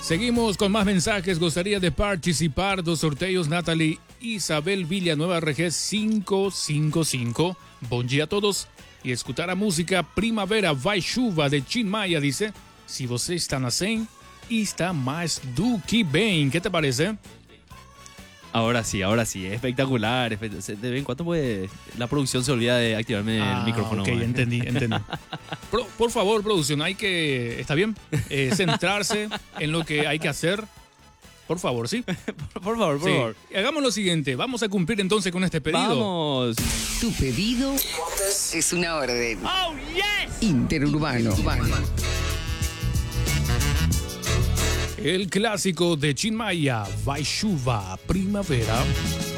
Seguimos con más mensajes. Gostaria de participar dos sorteios. Natalie Isabel Villanueva RG 555. Bom dia a todos. E escutar a música Primavera Vai Chuva de Tim Maia. Dice, se você está na 100, está mais do que bem. ¿Qué te parece? Ahora sí, espectacular. De vez en cuando la producción se olvida de activarme el micrófono. Ok, entendí. Por favor, producción, está bien, centrarse en lo que hay que hacer. Por favor, ¿sí? Por favor. Hagamos lo siguiente, vamos a cumplir entonces con este pedido. Vamos. Tu pedido es una orden. ¡Oh, yes! Interurbano. El clásico de Tim Maia, Vai Chuva, Primavera.